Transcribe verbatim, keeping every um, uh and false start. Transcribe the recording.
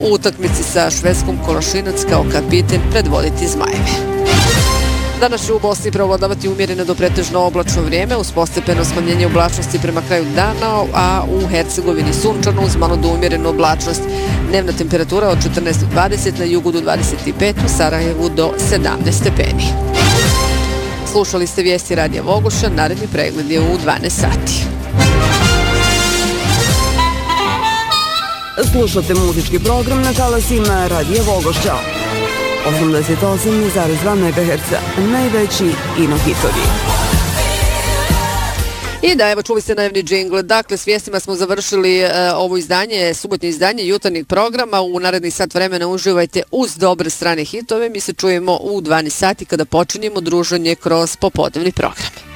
u utakmici sa Švedskom Kološinac kao kapiten predvoditi Zmajeve. Danas će u Bosni preovladavati umjereno do pretežno oblačno vrijeme uz postepeno smanjenje oblačnosti prema kraju dana, a u Hercegovini sunčano uz malo do umjerenu oblačnost. Dnevna temperatura od četrnaest do dvadeset, na jugu do dvadeset pet, u Sarajevu do sedamnaest stepeni. Slušali ste vijesti Radija Vogoša, naredni pregled je u dvanaest sati. Slušate muzički program na talasima Radija Vogoša. osamdeset osam zarez dva megaherca, najveći ino hitovi. I da, evo, čuli ste najavni džingle. Dakle, s vijestima smo završili e, ovo izdanje, subotnje izdanje jutarnjeg programa. U narednih sat vremena uživajte uz dobre strane hitove. Mi se čujemo u dvanaest sati kada počinjemo druženje kroz popodnevni program.